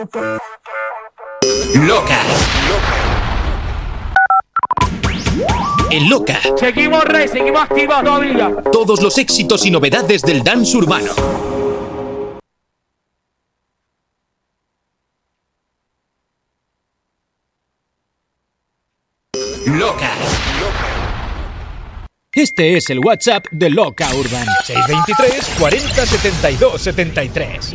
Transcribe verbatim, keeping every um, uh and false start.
Loca. En Loca. Seguimos, Rey, seguimos activos todavía. Todos los éxitos y novedades del dance urbano. Loca. Este es el WhatsApp de Loca Urban. seis dos tres, cuarenta, setenta y dos, setenta y tres.